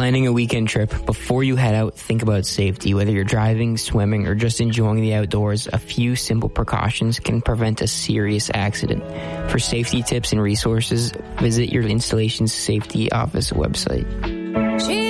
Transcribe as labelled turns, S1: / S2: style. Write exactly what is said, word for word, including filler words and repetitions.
S1: planning a weekend trip, before you head out, think about safety. Whether you're driving, swimming, or just enjoying the outdoors, a few simple precautions can prevent a serious accident. For safety tips and resources, visit your installation's safety office website.